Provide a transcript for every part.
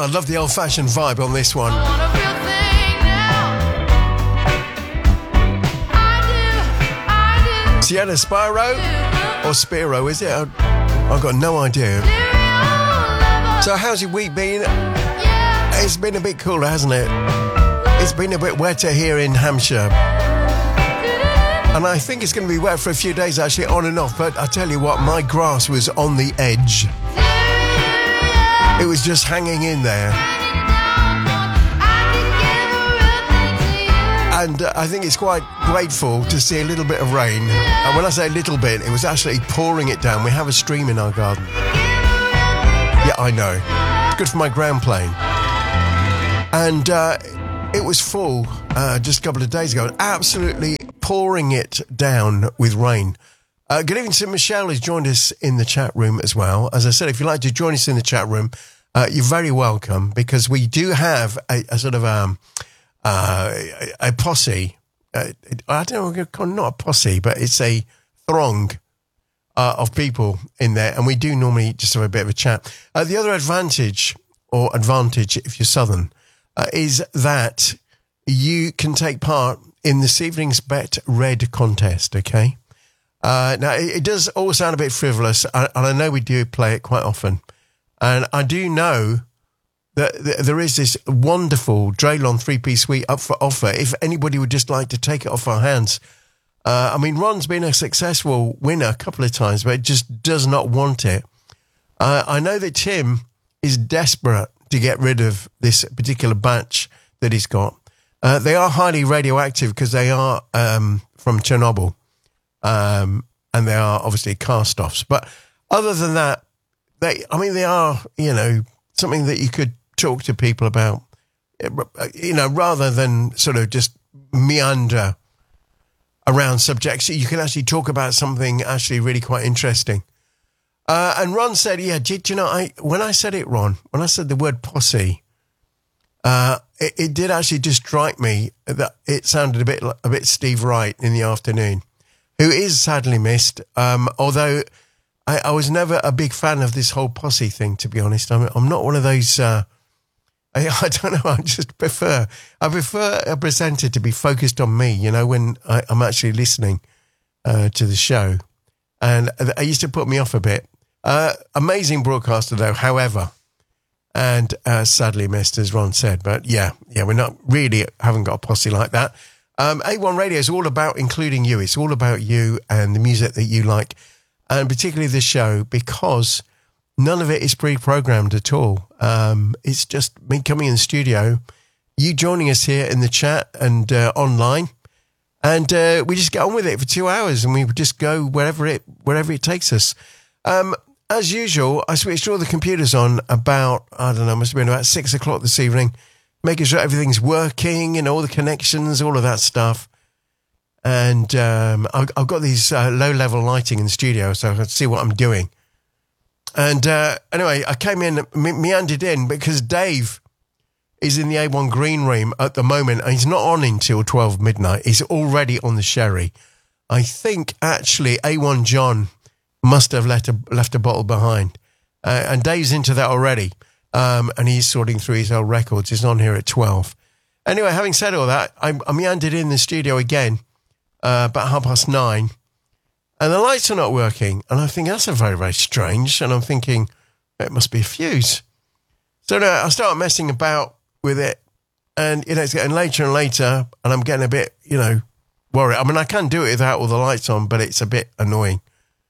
I love the old-fashioned vibe on this one. Sienna Spiro or Spiro, is it? I've got no idea. So how's your week been? It's been a bit cooler, hasn't it? It's been a bit wetter here in Hampshire. And I think it's going to be wet for a few days, actually, on and off. But I tell you what, my grass was on the edge. It was just hanging in there. And I think it's quite grateful to see a little bit of rain. And when I say a little bit, it was actually pouring it down. We have a stream in our garden. Yeah, I know. It's good for my ground plane. And it was full just a couple of days ago. Absolutely pouring it down with rain. Good evening to Michelle, who's joined us in the chat room as well. As I said, if you'd like to join us in the chat room, you're very welcome, because we do have a sort of a posse. I don't know, not a posse, but it's a throng of people in there, and we do normally just have a bit of a chat. The other advantage if you're Southern, is that you can take part in this evening's Bet Red contest, okay? Now, it does all sound a bit frivolous, and I know we do play it quite often, and I do know that there is this wonderful Draylon 3-piece suite up for offer if anybody would just like to take it off our hands. I mean, Ron's been a successful winner a couple of times, but just does not want it. I know that Tim is desperate to get rid of this particular batch that he's got. They are highly radioactive because they are from Chernobyl, and they are obviously cast-offs. But other than that, they are, something that you could talk to people about, rather than sort of just meander around subjects. You can actually talk about something actually really quite interesting. And Ron said, when I said it, Ron, when I said the word posse, it did actually just strike me that it sounded a bit Steve Wright in the afternoon, who is sadly missed. Although I was never a big fan of this whole posse thing, to be honest. I'm not one of those. I don't know. I prefer a presenter to be focused on me. When I'm actually listening to the show, and it used to put me off a bit. Amazing broadcaster though, however, and sadly missed, as Ron said. But yeah, we're not really haven't got a posse like that. A1 Radio is all about including you. It's all about you and the music that you like, and particularly this show, because none of it is pre-programmed at all. It's just me coming in the studio, you joining us here in the chat and online, and we just get on with it for 2 hours, and we just go wherever it takes us. As usual, I switched all the computers on about, I don't know, must have been about 6 o'clock this evening, making sure everything's working, all the connections, all of that stuff. And I've got these low-level lighting in the studio, so I can see what I'm doing. And anyway, I came in, meandered in, because Dave is in the A1 green room at the moment, and he's not on until 12 midnight. He's already on the sherry. I think, actually, A1 John must have left a bottle behind. And Dave's into that already. And he's sorting through his old records. He's on here at 12. Anyway, having said all that, I meandered in the studio again about 9:30. And the lights are not working. And I think that's a very, very strange. And I'm thinking, it must be a fuse. So I start messing about with it. And, it's getting later and later. And I'm getting a bit, worried. I mean, I can do it without all the lights on, but it's a bit annoying.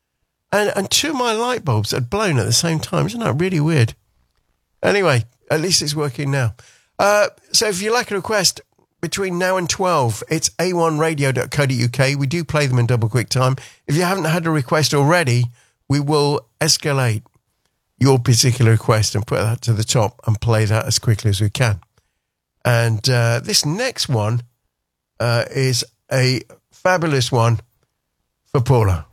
And two of my light bulbs had blown at the same time. Isn't that really weird? Anyway, at least it's working now. So if you like a request between now and 12, it's a1radio.co.uk. We do play them in double quick time. If you haven't had a request already, we will escalate your particular request and put that to the top and play that as quickly as we can. And this next one is a fabulous one for Paula.